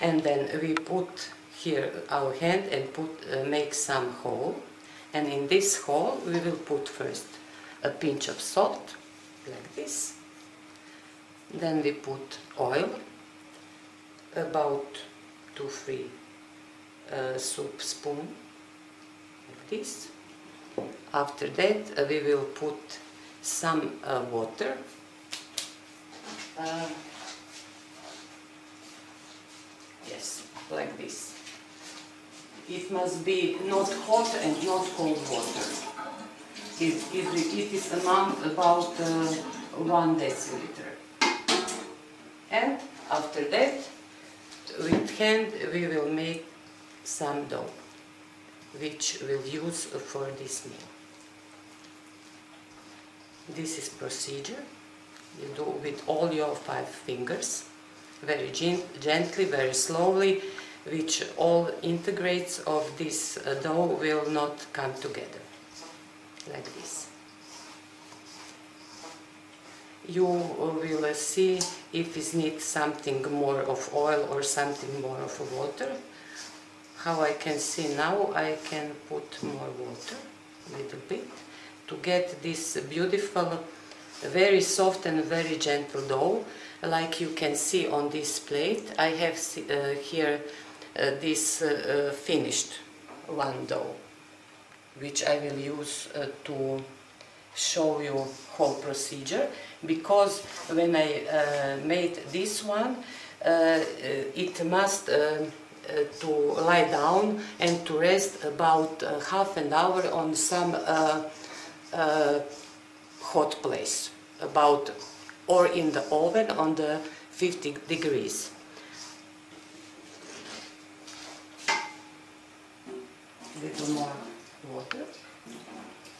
And then we put here our hand and make some hole, and in this hole we will put first a pinch of salt, like this. Then we put oil, about 2-3 soup spoon, like this. After that we will put some water. Yes, like this. It must be not hot and not cold water. It is amount about 1 deciliter. And after that, with hand we will make some dough, which we'll use for this meal. This is procedure. You do with all your 5 fingers, very gently, very slowly, which all integrates of this dough will not come together, like this. You will see if it needs something more of oil or something more of water. How I can see now, I can put more water, a little bit, to get this beautiful, very soft and very gentle dough, like you can see on this plate. I have here this finished one dough, which I will use to show you whole procedure, because when I made this one, it must to lie down and to rest about half an hour on some hot place, or in the oven on the 50 degrees. Little more water.